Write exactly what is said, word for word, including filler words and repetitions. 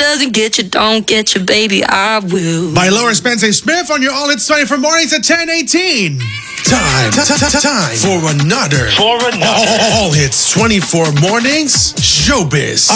doesn't get you, don't get you, baby, I will. By Lower Spencer Smith on your All Hits twenty-four mornings at ten eighteen. Time, t- t- time for another For another. All Hits twenty-four mornings showbiz.